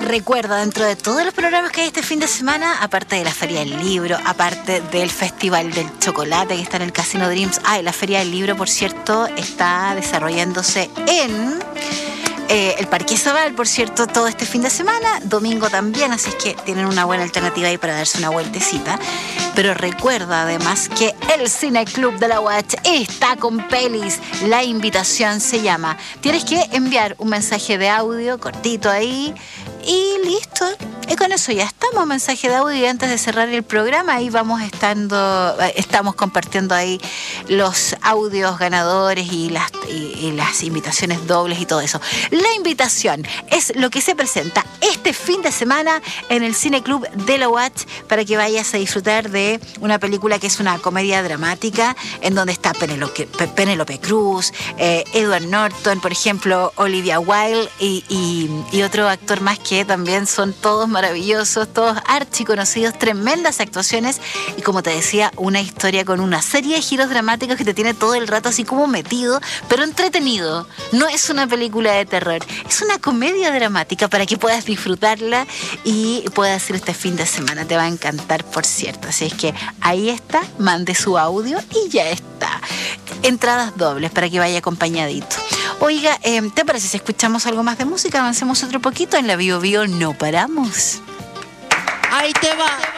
Recuerda, dentro de todos los programas que hay este fin de semana, aparte de la Feria del Libro, aparte del Festival del Chocolate que está en el Casino Dreams, la Feria del Libro, por cierto, está desarrollándose en el Parque Zabal, por cierto, todo este fin de semana, domingo también, así es que tienen una buena alternativa ahí para darse una vueltecita. Pero recuerda además que el Cine Club de la UACH está con pelis. La invitación se llama. Tienes que enviar un mensaje de audio cortito ahí y listo. Y con eso ya estamos. Mensaje de audio, y antes de cerrar el programa ahí estamos compartiendo ahí los audios ganadores y las invitaciones dobles y todo eso. La invitación es lo que se presenta este fin de semana en el Cine Club de la UACH para que vayas a disfrutar de una película que es una comedia dramática en donde está Penélope Cruz, Edward Norton, por ejemplo, Olivia Wilde y otro actor más que también son todos maravillosos, todos archiconocidos, tremendas actuaciones y, como te decía, una historia con una serie de giros dramáticos que te tiene todo el rato así como metido, pero entretenido. No es una película de terror, es una comedia dramática para que puedas disfrutarla y puedas ir este fin de semana. Te va a encantar, por cierto. Así es que ahí está, mande su audio y ya está. Entradas dobles para que vaya acompañadito. Oiga, ¿te parece si escuchamos algo más de música? Avancemos otro poquito. En la Bio Bio no paramos. Ahí te va.